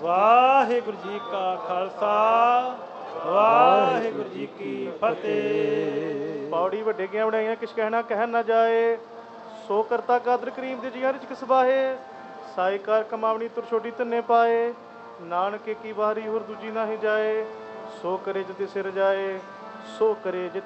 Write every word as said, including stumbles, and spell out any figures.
ਵਾਹਿਗੁਰੂ ਜੀ ਕਾ ਖਾਲਸਾ ਵਾਹਿਗੁਰੂ ਜੀ ਕੀ ਫਤਿਹ। ਪੌੜੀ ਵੱਡੇ ਗਿਆ ਬਣਾਈਆਂ ਕਿਛ ਕਹਿਣਾ ਕਹਿਣ ਨਾ ਜਾਏ, ਸੋ ਕਰਤਾ ਕਾਦਰ ਕਰੀਮ ਦੇ ਜੀਆਂ ਰਿਚ ਕਿਸ ਬਾਹੇ, ਸਾਈਕਾਰ ਕਮਾਵਣੀ ਤੁਰ ਛੋਟੀ ਧੰਨੇ ਪਾਏ, ਨਾਨਕੇ ਕੀ ਵਾਰੀ ਹੋਰ ਦੂਜੀ ਨਾ ਹੀ ਜਾਏ, ਸੋ ਕਰੇ ਜਿਤੇ ਸਿਰ ਜਾਏ, ਸੋ ਕਰੇ ਜਿਤ